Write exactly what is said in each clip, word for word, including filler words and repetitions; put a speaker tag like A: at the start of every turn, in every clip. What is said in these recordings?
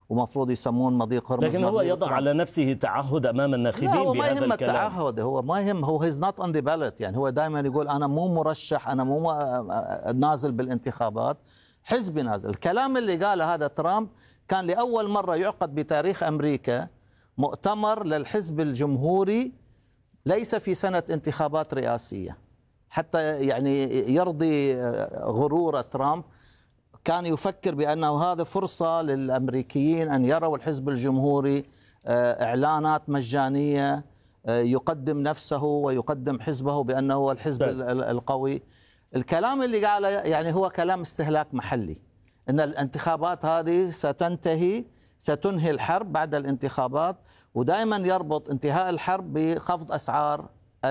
A: ومفروض يسمون مضيق هرمز.
B: لكن هو يضع على نفسه تعهد أمام الناخبين بهذا الكلام.
A: ما يهم التعهد، هو ما يهم، هو هيز نوت اون ذا باليت، يعني هو دائما يقول أنا مو مرشح، أنا مو نازل بالانتخابات، حزبي نازل. الكلام اللي قاله هذا ترامب كان لأول مرة يعقد بتاريخ أمريكا مؤتمر للحزب الجمهوري ليس في سنة انتخابات رئاسية، حتى يعني يرضي غرور ترامب. كان يفكر بأنه هذا فرصة للأمريكيين أن يروا الحزب الجمهوري إعلانات مجانية، يقدم نفسه ويقدم حزبه بأنه هو الحزب القوي. الكلام اللي قاله يعني هو كلام استهلاك محلي، إن الانتخابات هذه ستنتهي، ستنهي الحرب بعد الانتخابات، ودائما يربط انتهاء الحرب بخفض أسعار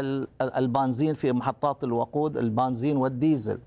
A: البنزين في محطات الوقود، البنزين والديزل.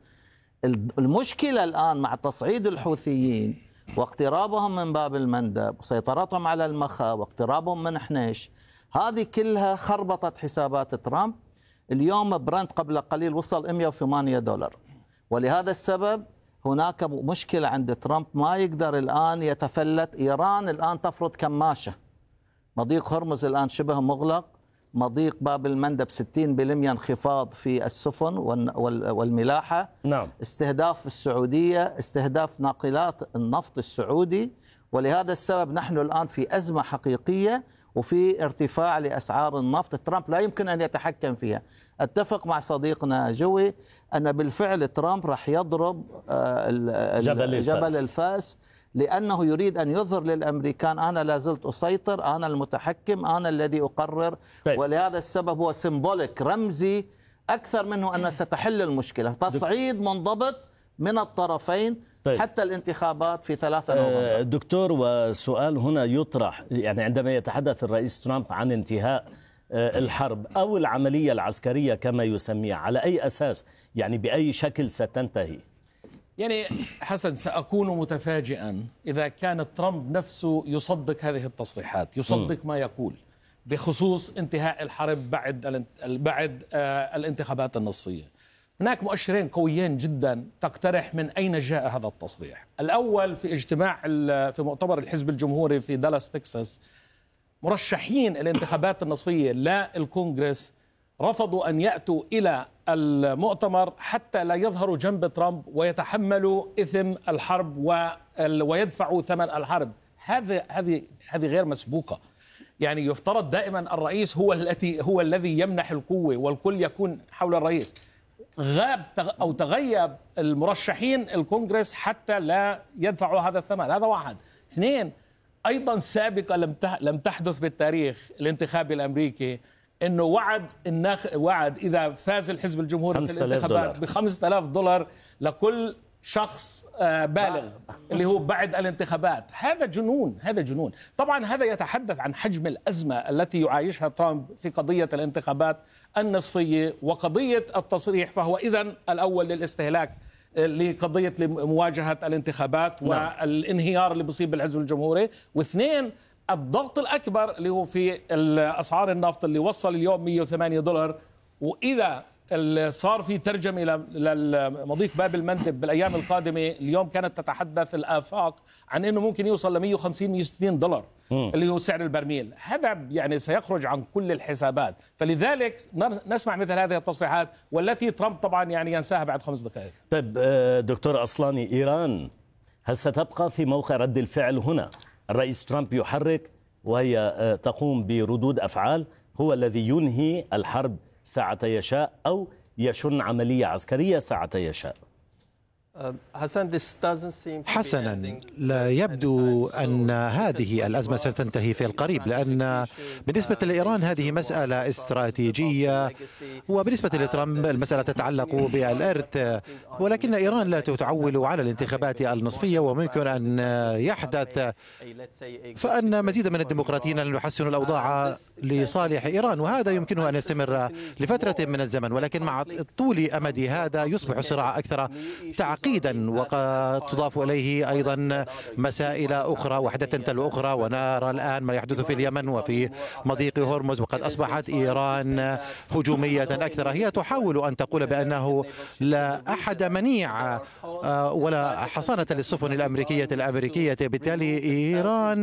A: المشكلة الآن مع تصعيد الحوثيين واقترابهم من باب المندب وسيطرتهم على المخا واقترابهم من حنيش، هذه كلها خربطت حسابات ترامب. اليوم برنت قبل قليل وصل مئة وثمانية دولار، ولهذا السبب هناك مشكلة عند ترامب، ما يقدر الآن يتفلت. إيران الآن تفرض كماشة، مضيق هرمز الآن شبه مغلق، مضيق باب المندب ستين بالمئة انخفاض في السفن والملاحة.
B: نعم.
A: استهداف السعودية، استهداف ناقلات النفط السعودي، ولهذا السبب نحن الآن في أزمة حقيقية وفي ارتفاع لأسعار النفط. ترامب لا يمكن أن يتحكم فيها. اتفق مع صديقنا جوي أن بالفعل ترامب راح يضرب
B: جبل الفاس,
A: جبل الفاس لأنه يريد أن يظهر للأمريكان أنا لازلت أسيطر، أنا المتحكم، أنا الذي أقرر. طيب. ولهذا السبب هو سيمبوليك، رمزي أكثر منه أن ستحل المشكلة. تصعيد منضبط من الطرفين. طيب. حتى الانتخابات في ثلاثة نوفمبر.
B: دكتور، وسؤال هنا يطرح، يعني عندما يتحدث الرئيس ترامب عن انتهاء الحرب أو العملية العسكرية كما يسميها، على أي أساس؟ يعني بأي شكل ستنتهي؟
C: يعني حسن، سأكون متفاجئا إذا كان ترامب نفسه يصدق هذه التصريحات، يصدق م. ما يقول بخصوص انتهاء الحرب بعد بعد الانتخابات النصفية. هناك مؤشرين قويين جدا تقترح من أين جاء هذا التصريح. الأول، في اجتماع في مؤتمر الحزب الجمهوري في دالاس تكساس، مرشحين الانتخابات النصفية للكونغرس رفضوا أن يأتوا إلى المؤتمر حتى لا يظهروا جنب ترامب ويتحملوا إثم الحرب ويدفعوا ثمن الحرب. هذه هذه هذه غير مسبوقة. يعني يفترض دائما الرئيس هو الذي هو الذي يمنح القوة والكل يكون حول الرئيس. غاب أو تغيب المرشحين الكونغرس حتى لا يدفعوا هذا الثمن. هذا واحد. اثنين، أيضا سابقا لم لم تحدث بالتاريخ الانتخابي الأمريكي انه وعد الناخ... وعد اذا فاز الحزب الجمهوري في الانتخابات ب خمسة آلاف دولار لكل شخص بالغ اللي هو بعد الانتخابات. هذا جنون، هذا جنون. طبعا هذا يتحدث عن حجم الأزمة التي يعايشها ترامب في قضية الانتخابات النصفية وقضية التصريح، فهو إذن الأول للاستهلاك لقضية مواجهة الانتخابات والانهيار اللي بيصيب بالحزب الجمهوري. واثنين، الضغط الأكبر اللي هو في أسعار النفط اللي وصل اليوم مئة وثمانية دولار، وإذا صار في ترجمة لمضيق باب المندب بالأيام القادمة، اليوم كانت تتحدث الآفاق عن أنه ممكن يوصل ل مئة وخمسين مئة وستين دولار م. اللي هو سعر البرميل. هذا يعني سيخرج عن كل الحسابات. فلذلك نسمع مثل هذه التصريحات والتي ترامب طبعا يعني ينساها بعد خمس دقائق.
B: طيب دكتور أصلاني، إيران هل ستبقى في موقع رد الفعل هنا؟ الرئيس ترامب يحرك وهي تقوم بردود أفعال، هو الذي ينهي الحرب ساعة يشاء أو يشن عملية عسكرية ساعة يشاء.
D: حسنا، لا يبدو أن هذه الأزمة ستنتهي في القريب، لأن بالنسبة لإيران هذه مسألة استراتيجية، وبالنسبة لترامب المسألة تتعلق بالإرث، ولكن إيران لا تعول على الانتخابات النصفية، وممكن أن يحدث فأن مزيد من الديمقراطيين لن يحسنوا الأوضاع لصالح إيران، وهذا يمكنه أن يستمر لفترة من الزمن. ولكن مع طول أمد هذا يصبح الصراع أكثر تعقيدا، وقد تضاف إليه أيضا مسائل أخرى وحدة تلو أخرى. ونرى الآن ما يحدث في اليمن وفي مضيق هرمز، وقد أصبحت إيران هجومية أكثر. هي تحاول أن تقول بأنه لا أحد منيع ولا حصانة للسفن الأمريكية الأمريكية، بالتالي إيران